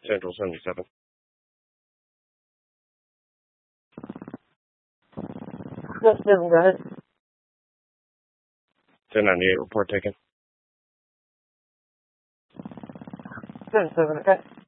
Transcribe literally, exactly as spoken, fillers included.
Central seventy-seven. Yes, Devin, go ahead. ten ninety-eight, report taken. seven seven, okay.